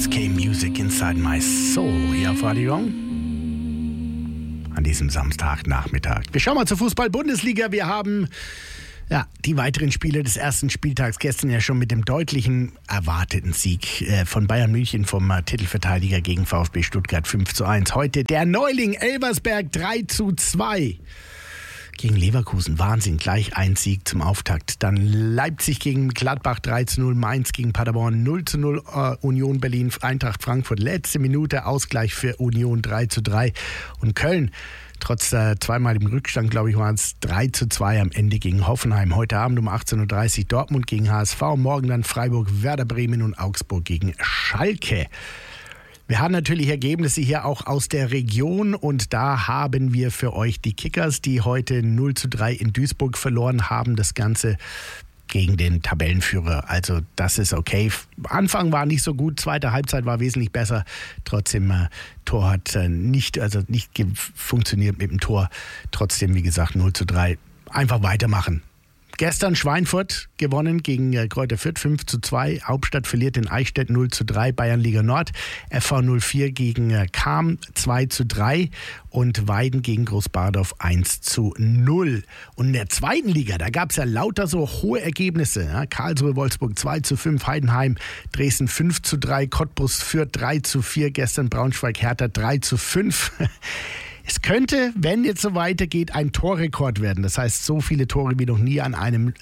SK Music Inside My Soul hier auf Radio Gong. An diesem Samstagnachmittag. Wir schauen mal zur Fußball-Bundesliga. Wir haben die weiteren Spiele des ersten Spieltags gestern ja schon mit dem deutlichen erwarteten Sieg von Bayern München vom Titelverteidiger gegen VfB Stuttgart 5:1. Heute der Neuling Elversberg 3:2. Gegen Leverkusen, Wahnsinn, gleich ein Sieg zum Auftakt. Dann Leipzig gegen Gladbach 3:0, Mainz gegen Paderborn 0:0, Union Berlin, Eintracht Frankfurt, letzte Minute Ausgleich für Union 3:3 und Köln, trotz zweimaligem Rückstand, glaube ich, waren es 3:2 am Ende gegen Hoffenheim. Heute Abend um 18:30 Uhr Dortmund gegen HSV, morgen dann Freiburg, Werder Bremen und Augsburg gegen Schalke. Wir haben natürlich Ergebnisse hier auch aus der Region und da haben wir für euch die Kickers, die heute 0:3 in Duisburg verloren haben. Das Ganze gegen den Tabellenführer. Also das ist okay. Anfang war nicht so gut, zweite Halbzeit war wesentlich besser. Trotzdem, Tor hat nicht funktioniert mit dem Tor. Trotzdem, wie gesagt, 0:3. Einfach weitermachen. Gestern Schweinfurt gewonnen gegen Kräuter Fürth 5:2. Hauptstadt verliert in Eichstätt 0:3. Bayernliga Nord. FV 04 gegen Cham 2:3. Und Weiden gegen Großbadorf 1:0. Und in der zweiten Liga, da gab es ja lauter so hohe Ergebnisse. Ja? Karlsruhe, Wolfsburg 2:5. Heidenheim, Dresden 5:3. Cottbus Fürth 3:4. Gestern Braunschweig Hertha 3:5. Es könnte, wenn jetzt so weitergeht, ein Torrekord werden. Das heißt, so viele Tore wie noch nie an einem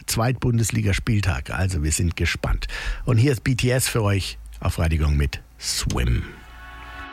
Zweitbundesligaspieltag. Also wir sind gespannt. Und hier ist BTS für euch auf Radio Gong mit Swim.